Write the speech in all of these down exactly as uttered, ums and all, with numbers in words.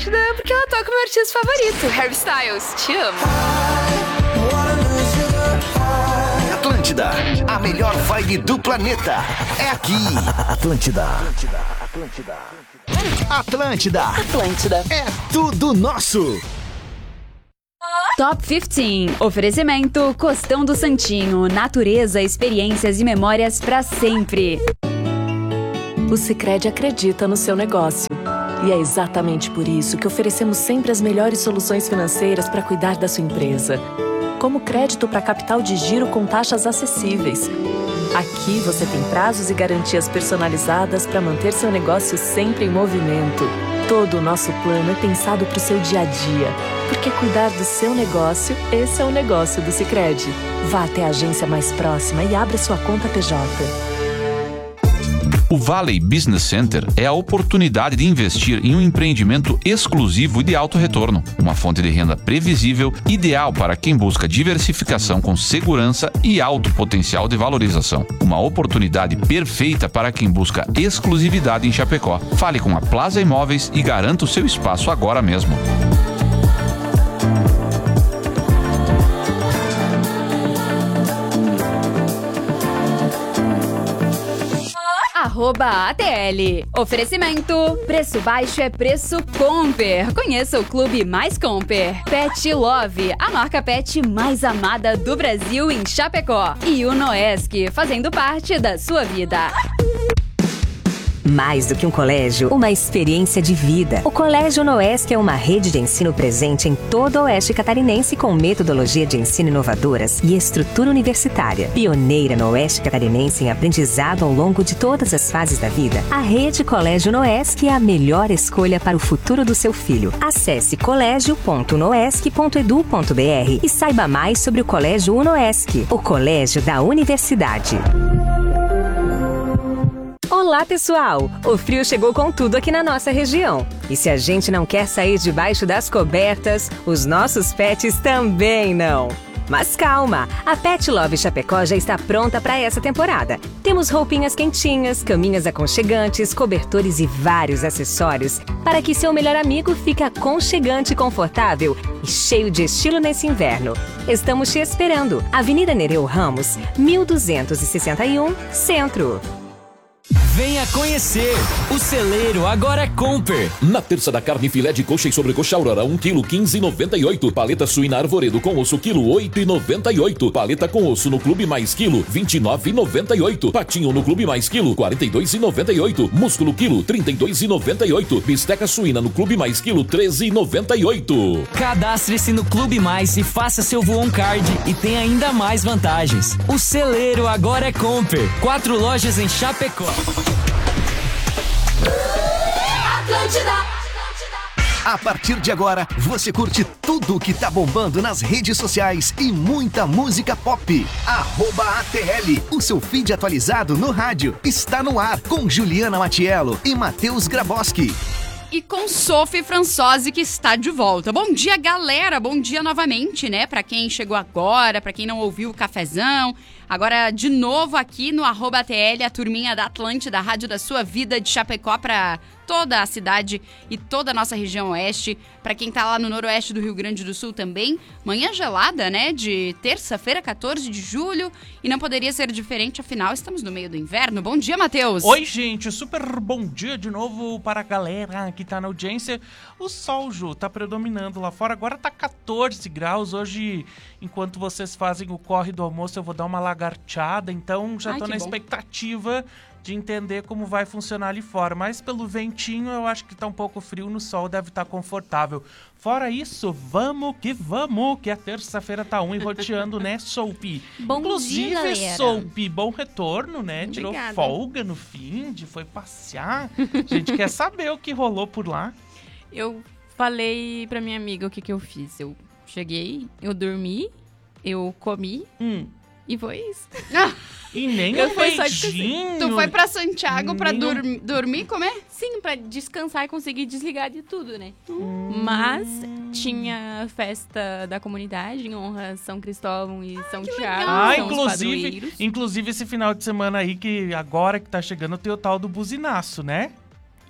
Atlântida porque ela toca o meu artista favorito, Harry Styles. Te amo. Atlântida, a melhor vibe do planeta. É aqui. Atlântida. Atlântida. Atlântida. Atlântida. Atlântida. É tudo nosso. Top quinze. Oferecimento Costão do Santinho. Natureza, experiências e memórias pra sempre. O Sicredi acredita no seu negócio. E é exatamente por isso que oferecemos sempre as melhores soluções financeiras para cuidar da sua empresa. Como crédito para capital de giro com taxas acessíveis. Aqui você tem prazos e garantias personalizadas para manter seu negócio sempre em movimento. Todo o nosso plano é pensado para o seu dia a dia. Porque cuidar do seu negócio, esse é o negócio do Sicredi. Vá até a agência mais próxima e abra sua conta P J. O Valley Business Center é a oportunidade de investir em um empreendimento exclusivo e de alto retorno. Uma fonte de renda previsível, ideal para quem busca diversificação com segurança e alto potencial de valorização. Uma oportunidade perfeita para quem busca exclusividade em Chapecó. Fale com a Plaza Imóveis e garanta o seu espaço agora mesmo. Arroba A T L. Oferecimento. Preço baixo é preço Comper. Conheça o clube mais Comper. Pet Love, a marca pet mais amada do Brasil em Chapecó. E o Noesc, fazendo parte da sua vida. Mais do que um colégio, uma experiência de vida. O Colégio Noesc é uma rede de ensino presente em todo o oeste catarinense com metodologia de ensino inovadoras e estrutura universitária. Pioneira no oeste catarinense em aprendizado ao longo de todas as fases da vida, a rede Colégio Noesc é a melhor escolha para o futuro do seu filho. Acesse colégio ponto noesc ponto edu ponto br e saiba mais sobre o Colégio Unoesc, o colégio da universidade. Olá, pessoal! O frio chegou com tudo aqui na nossa região. E se a gente não quer sair debaixo das cobertas, os nossos pets também não. Mas calma! A Pet Love Chapecó já está pronta para essa temporada. Temos roupinhas quentinhas, caminhas aconchegantes, cobertores e vários acessórios para que seu melhor amigo fique aconchegante, confortável e cheio de estilo nesse inverno. Estamos te esperando. Avenida Nereu Ramos, mil duzentos e sessenta e um, Centro. Venha conhecer! O celeiro agora é Comper. Na terça da carne, filé de coxa e sobrecoxa Aurora, um quilo quinze e noventa e oito. Paleta suína Arvoredo com osso, quilo oito e noventa e oito. Paleta com osso no Clube Mais Quilo, vinte e nove e noventa e oito. Patinho no Clube Mais Quilo, quarenta e dois e noventa e oito. Músculo quilo, trinta e dois e noventa e oito. Bisteca suína no Clube Mais Quilo, treze e noventa e oito. Cadastre-se no Clube Mais e faça seu Voon Card e tem ainda mais vantagens. O celeiro agora é Comper. Quatro lojas em Chapecó. Atlântida. A partir de agora, você curte tudo que tá bombando nas redes sociais e muita música pop. Arroba A T L, o seu feed atualizado no rádio. Está no ar com Juliana Matiello e Matheus Graboski. E com Sophie Françosi, que está de volta. Bom dia, galera. Bom dia novamente, né? Pra quem chegou agora, pra quem não ouviu o cafezão. Agora, de novo aqui no arroba A T L, a turminha da Atlântida, a rádio da sua vida de Chapecó pra toda a cidade e toda a nossa região oeste. Pra quem tá lá no noroeste do Rio Grande do Sul também. Manhã gelada, né? De terça-feira, quatorze de julho. E não poderia ser diferente, afinal, estamos no meio do inverno. Bom dia, Matheus. Oi, gente. Super bom dia de novo para a galera que tá na audiência. O sol, Ju, tá predominando lá fora. Agora tá catorze graus. Hoje, enquanto vocês fazem o corre do almoço, eu vou dar uma lagarteada. Então, já Ai, tô na bom. expectativa de entender como vai funcionar ali fora. Mas pelo ventinho, eu acho que tá um pouco frio. No sol deve estar confortável. Fora isso, vamos que vamos, que a terça-feira tá um e roteando, né, Sophie? Bom Inclusive, dia, galera. Sophie, bom retorno, né? Obrigada. Tirou folga no fim de, foi passear. A gente quer saber o que rolou por lá. Eu falei pra minha amiga o que, que eu fiz. Eu cheguei, eu dormi, eu comi hum. e foi isso. E nem eu um fui só beijinho. Tu foi pra Santiago pra dur- dormir e comer? Sim, pra descansar e conseguir desligar de tudo, né? Hum. Mas tinha festa da comunidade em honra a São Cristóvão e São Tiago. Ah, são os inclusive, padroeiros. inclusive esse final de semana aí, que agora que tá chegando, tem o tal do buzinaço, né?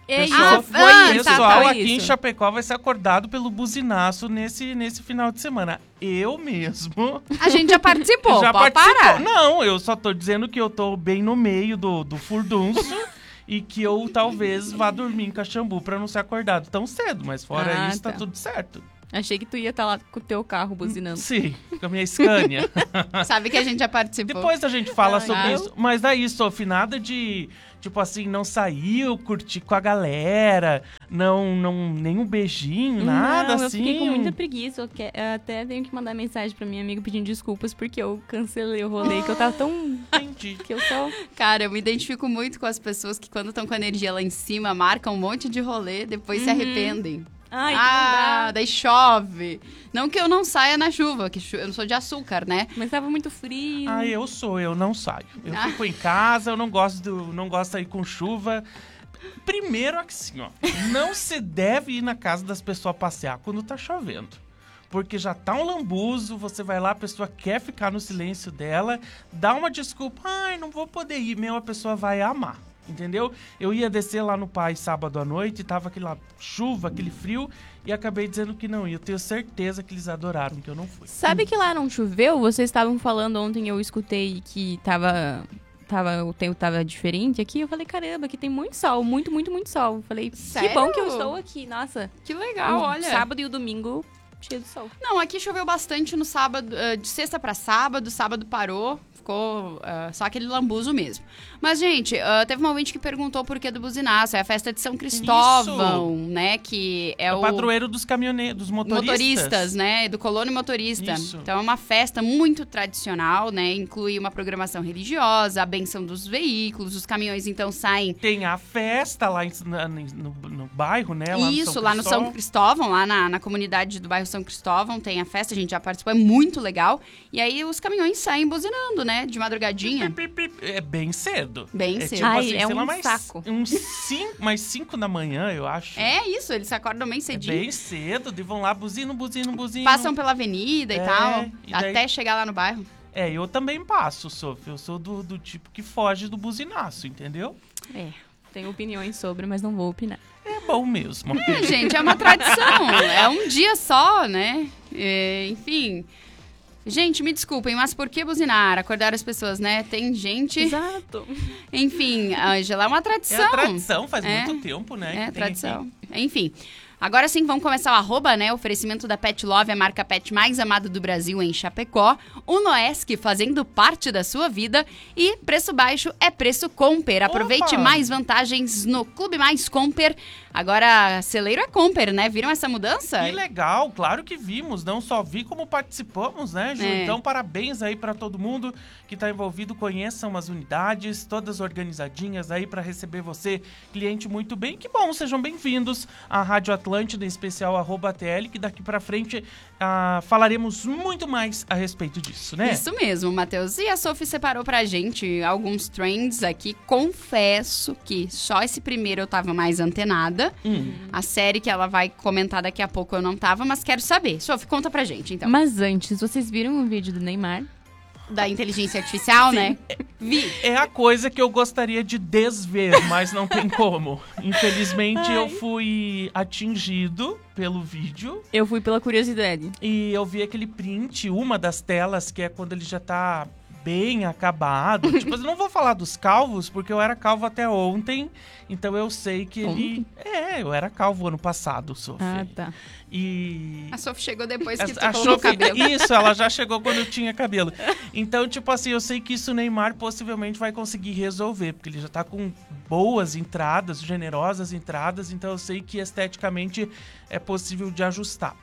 É isso, Pessoal, foi o isso, pessoal foi aqui em isso. Chapecó vai ser acordado pelo buzinaço nesse, nesse final de semana. Eu mesmo... A gente já participou, já pode participou. parar. Não, eu só tô dizendo que eu tô bem no meio do, do furdunço e que eu talvez vá dormir em Caxambu pra não ser acordado tão cedo. Mas fora Ah, isso, tá. tá. tudo certo. Achei que tu ia estar lá com o teu carro buzinando. Sim, com a minha Scania. Sabe que a gente já participou. Depois a gente fala Ai, sobre eu? isso. Mas daí, Sophie, nada de, tipo assim, não saiu, curtir com a galera, não, não, nenhum beijinho, nada Não, assim. eu fiquei com muita preguiça. Eu, que- eu até tenho que mandar mensagem pra minha amiga pedindo desculpas porque eu cancelei o rolê, que eu tava tão... Entendi. que eu só... Cara, eu me identifico muito com as pessoas que quando estão com a energia lá em cima, marcam um monte de rolê, depois se arrependem. Ai, Ah, não dá. daí chove. Não que eu não saia na chuva, que chu- eu não sou de açúcar, né? Mas tava muito frio. Ah, eu sou, eu não saio. Eu Ah. fico em casa, eu não gosto, do, não gosto de sair com chuva. Primeiro, assim, ó, não se deve ir na casa das pessoas passear quando tá chovendo. Porque já tá um lambuzo, você vai lá, a pessoa quer ficar no silêncio dela, dá uma desculpa, ai, não vou poder ir, meu, a pessoa vai amar. Entendeu? Eu ia descer lá no Pai sábado à noite, tava aquela chuva, aquele frio, e acabei dizendo que não ia. Eu tenho certeza que eles adoraram que eu não fui. Sabe que lá não choveu? Vocês estavam falando ontem, eu escutei que tava, tava, o tempo tava diferente aqui. Eu falei, caramba, aqui tem muito sol, muito, muito, muito sol. Eu falei, Sério? que bom que eu estou aqui, nossa. Que legal, o olha. sábado e o domingo cheio de sol. Não, aqui choveu bastante no sábado, eh, de sexta pra sábado, sábado parou, ficou eh, só aquele lambuzo mesmo. Mas, gente, eh, teve uma ouvinte que perguntou por que do buzinaço. É a festa de São Cristóvão, né? Que é, É o o padroeiro dos caminhoneiros, dos motoristas. motoristas, né? Do colono motorista. Isso. Então é uma festa muito tradicional, né? Inclui uma programação religiosa, a benção dos veículos, os caminhões então saem. Tem a festa lá em- na- no, no bairro, né? Lá Isso, no São lá no São Cristóvão, lá na, na comunidade do bairro São Cristóvão, tem a festa, a gente já participou, é muito legal. E aí os caminhões saem buzinando, né? De madrugadinha. Pip, pip, É bem cedo. Bem é cedo. Tipo Ai, assim, é sei um lá, mais, saco. Uns cinco, mais cinco da manhã, eu acho. É isso, eles se acordam bem É cedinho. bem cedo, e vão lá, buzino, buzino, buzino. Passam pela avenida e É, tal, e daí- até chegar lá no bairro. É, eu também passo, Sophie. Eu sou do, do tipo que foge do buzinaço, entendeu? É, tenho opiniões sobre, mas não vou opinar. É bom mesmo. É, gente, é uma tradição. É um dia só, né? É, enfim. Gente, me desculpem, mas por que buzinar? Acordar as pessoas, né? Tem gente... Exato. Enfim, Ângela, é uma É tradição. a tradição, faz É. muito tempo, né? É, que tem tradição. aqui. Enfim. Agora sim, vamos começar o arroba, né? Oferecimento da Pet Love, a marca pet mais amada do Brasil em Chapecó. O Noesc fazendo parte da sua vida. E preço baixo é preço Comper. Aproveite Opa! mais vantagens no Clube Mais Comper. Agora, celeiro é Comper, né? Viram essa mudança? Que legal, claro que vimos, não só vi como participamos, né, Ju? É. Então, parabéns aí pra todo mundo que tá envolvido, conheçam as unidades, todas organizadinhas aí pra receber você, cliente muito bem. Que bom, sejam bem-vindos à Rádio Atlântida, em especial arroba A T L, que daqui pra frente ah, falaremos muito mais a respeito disso, né? Isso mesmo, Matheus. E a Sophie separou pra gente alguns trends aqui. Confesso que só esse primeiro eu tava mais antenada. Hum. A série que ela vai comentar daqui a pouco eu não tava, mas quero saber. Sophie, conta pra gente, então. Mas antes, vocês viram o vídeo do Neymar? Da inteligência artificial, né? Vi. É a coisa que eu gostaria de desver, mas não tem como. Infelizmente, eu fui atingido pelo vídeo. Eu fui pela curiosidade. E eu vi aquele print, uma das telas, que é quando ele já tá bem acabado. Tipo, eu não vou falar dos calvos, porque eu era calvo até ontem. Então eu sei que ele... É, eu era calvo ano passado, Sophie. Ah, tá. E... A Sophie chegou depois que tu A colocou o Sophie- cabelo. Isso, ela já chegou quando eu tinha cabelo. Então, tipo assim, eu sei que isso o Neymar possivelmente vai conseguir resolver, porque ele já tá com boas entradas, generosas entradas, então eu sei que esteticamente é possível de ajustar.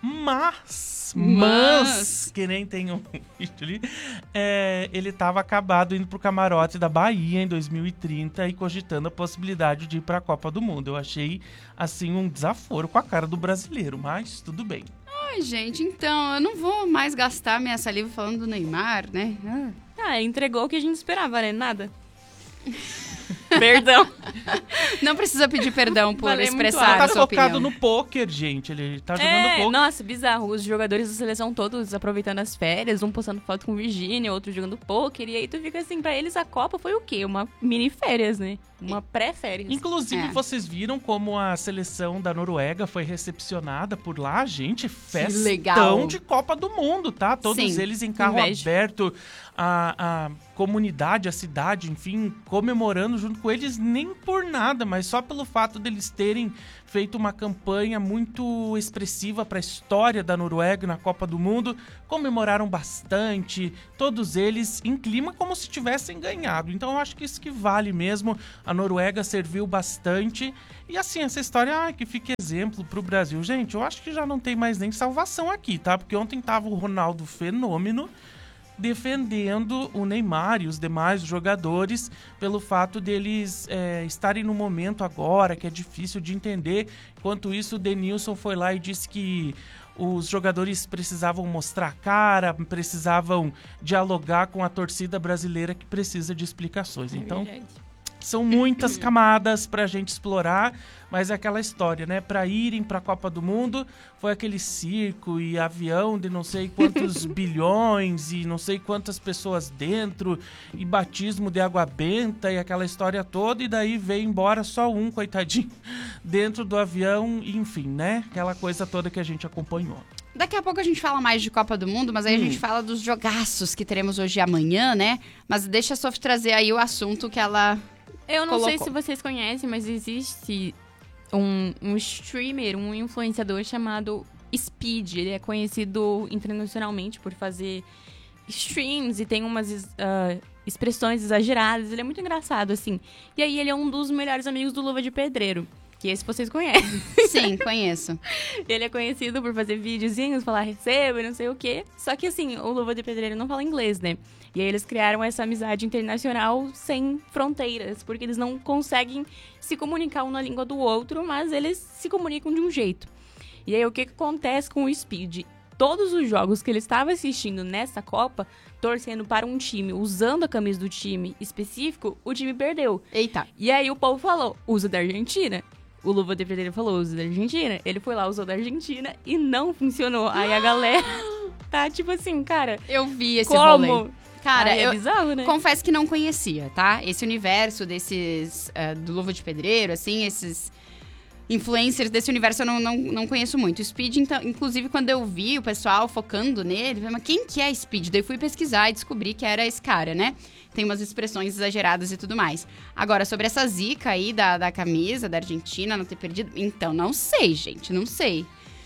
Mas, mas, Mas. que nem tem um vídeo ali, é, ele tava acabado indo pro camarote da Bahia em dois mil e trinta e cogitando a possibilidade de ir pra Copa do Mundo. Eu achei, assim, um desaforo com a cara do brasileiro, mas tudo bem. Ai, gente, então, eu não vou mais gastar minha saliva falando do Neymar, né? Ah. Ah, entregou o que a gente esperava, né? Nada. Perdão. Não precisa pedir perdão por Falei muito expressar Ele a tá sua focado opinião. no pôquer, gente. Ele tá jogando É, pôquer. nossa, bizarro. Os jogadores da seleção todos aproveitando as férias, um postando foto com Virgínia, outro jogando pôquer. E aí tu fica assim, pra eles a Copa foi o quê? Uma mini férias, né? Uma pré-férias. Inclusive, É. vocês viram como a seleção da Noruega foi recepcionada por lá, gente? Festão legal. de Copa do Mundo, tá? Todos Sim, eles em carro inveja. aberto, a, a comunidade, a cidade, enfim, comemorando junto com eles, nem por nada, mas só pelo fato deles terem feito uma campanha muito expressiva para a história da Noruega na Copa do Mundo, comemoraram bastante, todos eles em clima como se tivessem ganhado. Então eu acho que isso que vale mesmo. A Noruega serviu bastante. E assim, essa história, ah, que fica exemplo pro Brasil. Gente, eu acho que já não tem mais nem salvação aqui, tá? Porque ontem tava o Ronaldo Fenômeno defendendo o Neymar e os demais jogadores pelo fato deles é, estarem no momento agora, que é difícil de entender. Enquanto isso, o Denilson foi lá e disse que os jogadores precisavam mostrar a cara, precisavam dialogar com a torcida brasileira que precisa de explicações. Então, são muitas camadas pra gente explorar, mas é aquela história, né? Pra irem pra Copa do Mundo, foi aquele circo e avião de não sei quantos bilhões e não sei quantas pessoas dentro, e batismo de água benta e aquela história toda, e daí veio embora só um, coitadinho, dentro do avião, e enfim, né? Aquela coisa toda que a gente acompanhou. Daqui a pouco a gente fala mais de Copa do Mundo, mas aí Hum. a gente fala dos jogaços que teremos hoje e amanhã, né? Mas deixa a Sophie trazer aí o assunto que ela... Eu não sei colocou. se vocês conhecem, mas existe um, um streamer, um influenciador chamado Speed. Ele é conhecido internacionalmente por fazer streams e tem umas uh, expressões exageradas. Ele é muito engraçado, assim. E aí ele é um dos melhores amigos do Luva de Pedreiro, que esse vocês conhecem. Sim, conheço. Ele é conhecido por fazer videozinhos, falar receba e não sei o quê. Só que assim, o Luva de Pedreiro não fala inglês, né? E aí eles criaram essa amizade internacional sem fronteiras, porque eles não conseguem se comunicar um na língua do outro, mas eles se comunicam de um jeito. E aí o que, que acontece com o Speed? Todos os jogos que ele estava assistindo nessa Copa, torcendo para um time, usando a camisa do time específico, o time perdeu. Eita. E aí o povo falou, usa da Argentina. O Luva de Pedreiro falou, usa da Argentina. Ele foi lá, usou da Argentina e não funcionou. Aí a galera tá tipo assim, cara... Eu vi esse como? rolê. Cara, Aí é eu bizarro, né? confesso que não conhecia, tá? Esse universo desses... Uh, do Luva de Pedreiro, assim, esses... influencers desse universo eu não, não, não conheço muito. O Speed, então, inclusive, quando eu vi o pessoal focando nele, eu falei, mas quem que é Speed? Daí eu fui pesquisar e descobri que era esse cara, né? Tem umas expressões exageradas e tudo mais. Agora, sobre essa zica aí da, da camisa da Argentina não ter perdido... Então, não sei, gente, não sei.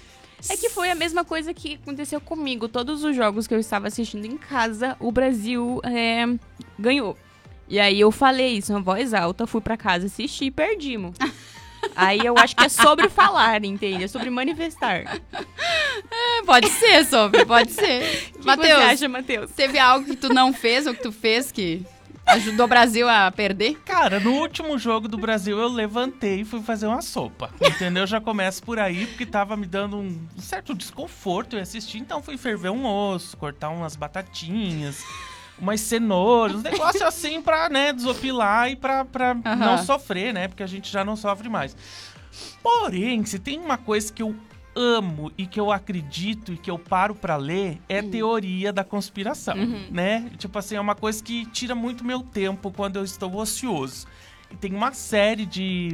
É que foi a mesma coisa que aconteceu comigo. Todos os jogos que eu estava assistindo em casa, o Brasil é, ganhou. E aí eu falei isso em voz alta, fui pra casa assistir e perdimos. Aí eu acho que é sobre falar, entende? É sobre manifestar. É, pode ser, Sophie, pode ser. O que Matheus, você acha, Matheus? teve algo que tu não fez ou que tu fez que ajudou o Brasil a perder? Cara, no último jogo do Brasil eu levantei e fui fazer uma sopa, entendeu? Já começo por aí, porque tava me dando um certo desconforto eu assistir, então fui ferver um osso, cortar umas batatinhas, umas cenouras, uns negócios assim pra, né, desopilar e pra, pra Uhum. não sofrer, né? Porque a gente já não sofre mais. Porém, se tem uma coisa que eu amo e que eu acredito e que eu paro pra ler, é teoria da conspiração, né? Tipo assim, é uma coisa que tira muito meu tempo quando eu estou ocioso. E tem uma série de,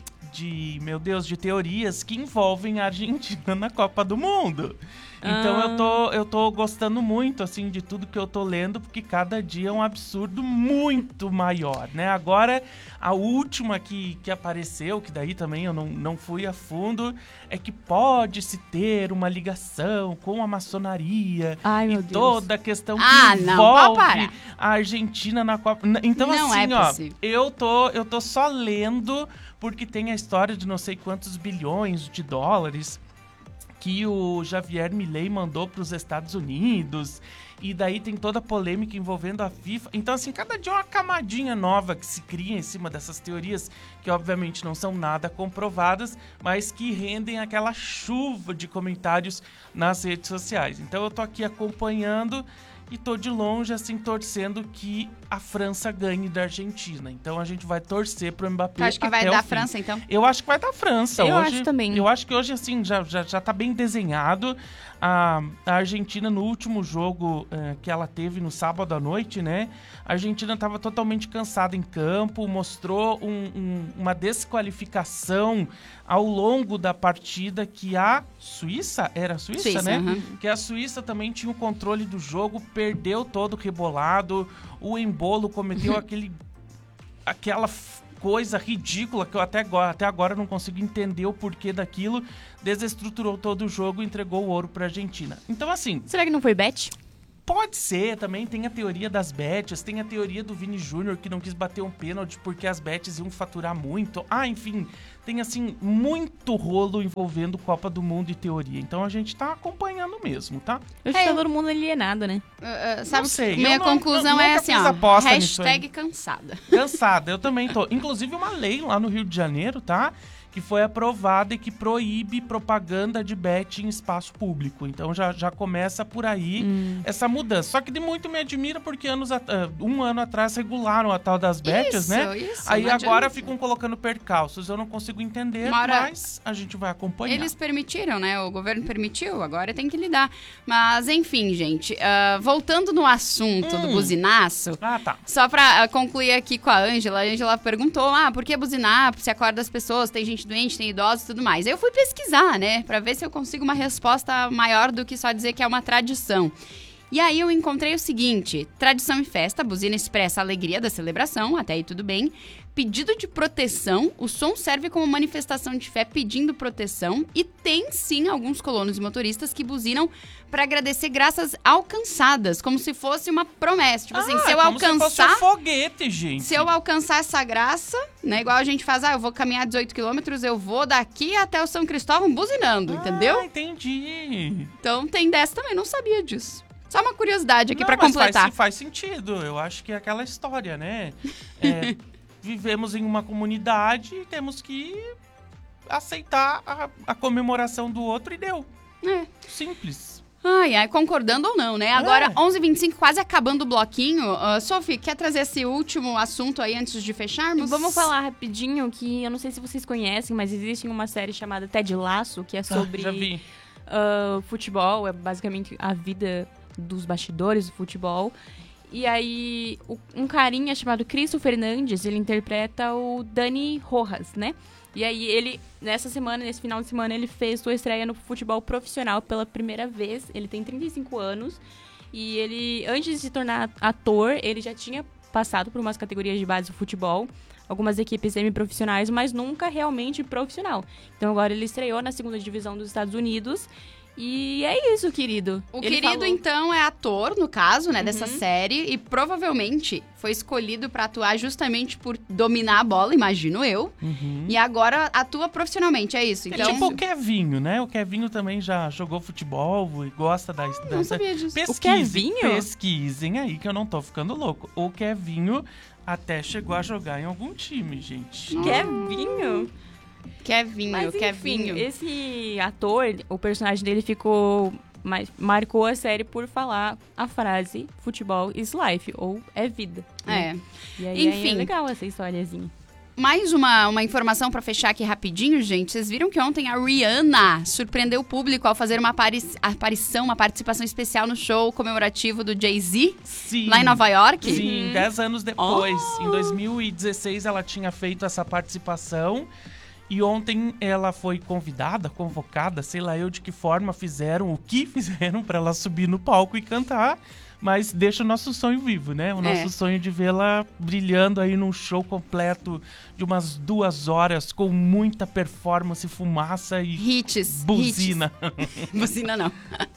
de, meu Deus, de teorias que envolvem a Argentina na Copa do Mundo. Então Ah. eu, tô, eu tô gostando muito, assim, de tudo que eu tô lendo, porque cada dia é um absurdo muito maior, né? Agora, a última que, que apareceu, que daí também eu não, não fui a fundo, é que pode-se ter uma ligação com a maçonaria Ai, e meu Deus. toda a questão que Ah, não, envolve pode parar. a Argentina na Copa. N- Então, Não assim, é ó, possível. eu tô, eu tô só lendo porque tem a história de não sei quantos bilhões de dólares que o Javier Milei mandou para os Estados Unidos, e daí tem toda a polêmica envolvendo a FIFA. Então, assim, cada dia é uma camadinha nova que se cria em cima dessas teorias, que obviamente não são nada comprovadas, mas que rendem aquela chuva de comentários nas redes sociais. Então, eu tô aqui acompanhando e tô de longe, assim, torcendo que a França ganhe da Argentina. Então a gente vai torcer pro Mbappé. Acho que até vai o dar fim. França, então? Eu acho que vai dar França. Eu hoje, acho também. Eu acho que hoje, assim, já, já, já tá bem desenhado. A, a Argentina, no último jogo uh, que ela teve no sábado à noite, né? A Argentina estava totalmente cansada em campo, mostrou um, um, uma desqualificação ao longo da partida que a Suíça, era a Suíça, Suíça, né? uhum. Que a Suíça também tinha o controle do jogo, perdeu todo rebolado, o Embolo cometeu aquele, aquela coisa ridícula que eu até agora, até agora não consigo entender o porquê daquilo, desestruturou todo o jogo e entregou o ouro para a Argentina. Então, assim... Será que não foi bet? Pode ser, também tem a teoria das bets, tem a teoria do Vini Júnior que não quis bater um pênalti porque as bets iam faturar muito. Ah, enfim, tem assim muito rolo envolvendo Copa do Mundo e teoria. Então a gente tá acompanhando mesmo, tá? Eu acho É. que tá todo mundo alienado, né? Uh, uh, sabe, Não sei, minha eu não- conclusão eu é nunca assim, fiz ó, aposta nisso aí. hashtag cansada. Cansada, eu também tô. Inclusive uma lei lá no Rio de Janeiro, tá? Que foi aprovada e que proíbe propaganda de bet em espaço público. Então já, já começa por aí Hum. essa mudança. Só que de muito me admira porque anos at- uh, um ano atrás regularam a tal das bets, Isso, né? isso, Aí não agora adianta. ficam colocando percalços. Eu não consigo entender, Uma hora- mas a gente vai acompanhar. Eles permitiram, né? O governo permitiu, agora tem que lidar. Mas, enfim, gente, ah, voltando no assunto do Hum. buzinaço, Ah, tá. só pra ah, concluir aqui com a Ângela, a Ângela perguntou, ah, por que buzinar? Se acorda as pessoas, tem gente doente, tem idosos e tudo mais. Aí eu fui pesquisar, né, pra ver se eu consigo uma resposta maior do que só dizer que é uma tradição. E aí eu encontrei o seguinte, tradição em festa, a buzina expressa a alegria da celebração, até aí tudo bem. Pedido de proteção, o som serve como manifestação de fé pedindo proteção. E tem sim alguns colonos e motoristas que buzinam para agradecer graças alcançadas, como se fosse uma promessa. Tipo assim, Ah, se eu como se fosse alcançar... um foguete, gente. Se eu alcançar essa graça, né? Igual a gente faz, ah, eu vou caminhar dezoito quilômetros, eu vou daqui até o São Cristóvão buzinando, entendeu? Ah, entendi. Então tem dessa também, não sabia disso. Só uma curiosidade aqui Não, pra mas completar. Faz, faz sentido. Eu acho que é aquela história, né? É, vivemos em uma comunidade e temos que aceitar a, a comemoração do outro e deu. É. Simples. Ai, ai, concordando ou não, né? Agora, onze e vinte e cinco, quase acabando o bloquinho. Uh, Sophie, quer trazer esse último assunto aí antes de fecharmos? Vamos falar rapidinho que eu não sei se vocês conhecem, mas existe uma série chamada Ted Lasso, que é sobre Ah, já vi. uh, futebol, é basicamente a vida dos bastidores do futebol. E aí, o- um carinha chamado Cristo Fernandes, ele interpreta o Dani Rojas, né? E aí, ele, nessa semana, nesse final de semana, ele fez sua estreia no futebol profissional pela primeira vez. Ele tem trinta e cinco anos. E ele, antes de se tornar ator, ele já tinha passado por umas categorias de base do futebol, algumas equipes semiprofissionais, mas nunca realmente profissional. Então, agora ele estreou na segunda divisão dos Estados Unidos. E é isso, querido. O Ele querido, falou- então, é ator, no caso, né, dessa Uhum. série. E provavelmente foi escolhido pra atuar justamente por dominar a bola, imagino eu. Uhum. E agora atua profissionalmente, é isso. É Então, tipo o Kevinho, né? O Kevinho também já jogou futebol e gosta da... da não sabia disso. Pesquisem, O Kevinho? pesquisem aí que eu não tô ficando louco. O Kevinho até chegou a jogar em algum time, gente. Kevinho? Kevinho, Mas, enfim, Kevinho. esse ator, o personagem dele ficou... Mas marcou a série por falar a frase futebol is life, ou é vida. É. E aí Enfim. é legal essa historiazinha. Mais uma, uma informação pra fechar aqui rapidinho, gente. Vocês viram que ontem a Rihanna surpreendeu o público ao fazer uma apari- aparição, uma participação especial no show comemorativo do Jay-Z, Sim. lá em Nova York? Sim, dez anos depois. Oh! Em dois mil e dezesseis ela tinha feito essa participação. E ontem ela foi convidada, convocada, sei lá eu de que forma fizeram, o que fizeram pra ela subir no palco e cantar. Mas deixa o nosso sonho vivo, né? O nosso É. sonho de vê-la brilhando aí num show completo de umas duas horas com muita performance, fumaça e Hits. buzina. Hits. Buzina não.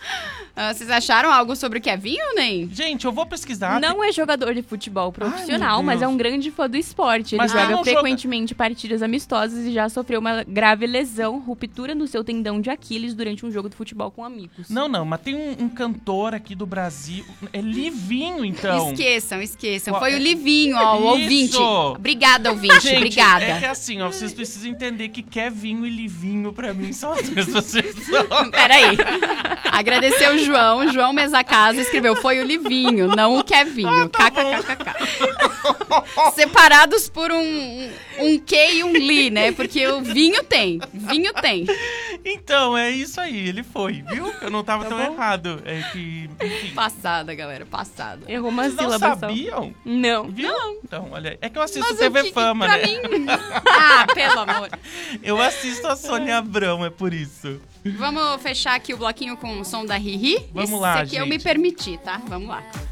Ah, vocês acharam algo sobre o Kevinho ou nem? Gente, eu vou pesquisar. Não é jogador de futebol profissional, meu mas é Deus. um grande fã do esporte. Ele Mas ele joga não frequentemente partidas amistosas e já sofreu uma grave lesão, ruptura no seu tendão de Aquiles durante um jogo de futebol com amigos. Não, não, mas tem um, um cantor aqui do Brasil. É Livinho, então. Esqueçam, esqueçam. Qual- Foi o Livinho, ó, o Isso! ouvinte. Obrigada, ouvinte. Gente, Obrigada. é que assim, ó, vocês precisam entender que Kevinho e Livinho, pra mim, são as mesmas pessoas. Peraí. Agradecer o João. João Mesa Casa escreveu, foi o Livinho, não o Kevinho. KKKKK. Separados por um, um Q e um Li, né? Porque o vinho tem. Vinho tem. Então, é isso aí. Ele foi, viu? Eu não tava Tá tão bom? errado. É que, enfim. Passada, galera. Passada. Errou uma Vocês não sílaba só. sabiam? Não. Viu? Não. Então, olha aí. É que eu assisto Mas T V o que que Fama, pra né? mim... Ah, pelo amor. Eu assisto a Sônia Abrão, é por isso. Vamos fechar aqui o bloquinho com o som da Riri? Vamos Esse lá, aqui eu gente. me permiti, tá? Vamos lá.